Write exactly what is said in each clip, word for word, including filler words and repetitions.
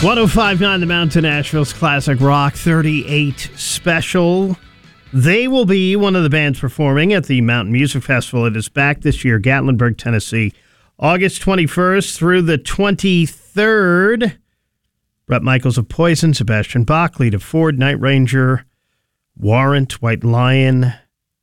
one oh five point nine The Mountain, Nashville's Classic Rock thirty-eight special. They will be one of the bands performing at the Mountain Music Festival. It is back this year, Gatlinburg, Tennessee, August twenty-first through the twenty-third. Bret Michaels of Poison, Sebastian Bach, Lita Ford, Night Ranger, Warrant, White Lion,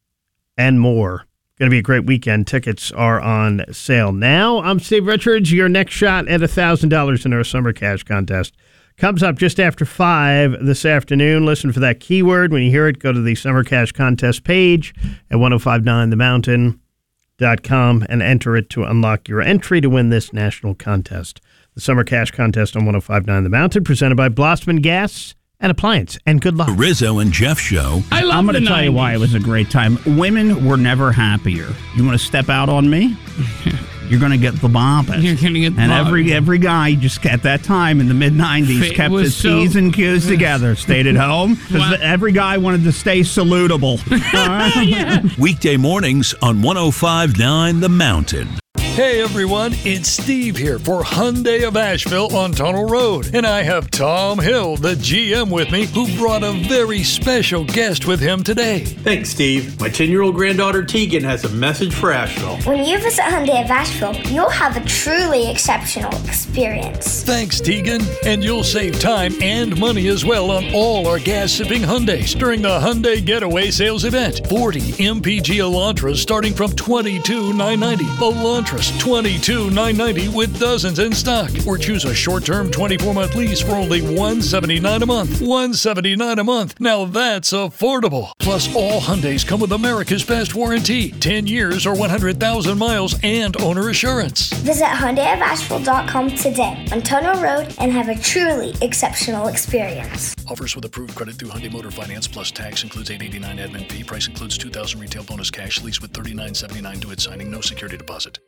and more. Going to be a great weekend. Tickets are on sale now. I'm Steve Richards. Your next shot at one thousand dollars in our summer cash contest comes up just after five this afternoon. Listen for that keyword. When you hear it, go to the summer cash contest page at ten fifty-nine the mountain dot com and enter it to unlock your entry to win this national contest. The summer cash contest on ten fifty-nine The Mountain, presented by Blossman Gas and Appliance. And good luck. The Rizzo and Jeff Show. I love I'm going to tell nineties. you why it was a great time. Women were never happier. You want to step out on me? You're going to get the bobbin. You're going to get the And bobbin. every every guy just at that time in the mid nineties It kept was his so- P's and Q's together, stayed at home, because Wow. every guy wanted to stay salutable. All right? Yeah. Weekday mornings on ten fifty-nine The Mountain. Hey everyone, it's Steve here for Hyundai of Asheville on Tunnel Road. And I have Tom Hill, the G M, with me, who brought a very special guest with him today. Thanks, Steve. My ten-year-old granddaughter Tegan has a message for Asheville. When you visit Hyundai of Asheville, you'll have a truly exceptional experience. Thanks, Tegan. And you'll save time and money as well on all our gas-sipping Hyundais during the Hyundai Getaway Sales Event. forty M P G Elantras starting from twenty-two thousand nine hundred ninety dollars. Elantras, twenty-two thousand nine hundred ninety dollars with dozens in stock. Or choose a short-term twenty-four month lease for only one hundred seventy-nine dollars a month. one hundred seventy-nine dollars a month. Now that's affordable. Plus, all Hyundais come with America's Best Warranty. ten years or one hundred thousand miles and owner assurance. Visit Hyundai of Asheville dot com today on Tunnel Road and have a truly exceptional experience. Offers with approved credit through Hyundai Motor Finance plus tax includes eight hundred eighty-nine dollars admin fee. Price includes two thousand dollars retail bonus cash lease with thirty-nine seventy-nine due at signing. No security deposit.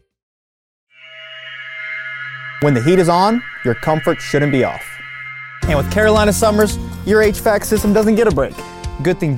When the heat is on, your comfort shouldn't be off. And with Carolina Summers, your H V A C system doesn't get a break. Good thing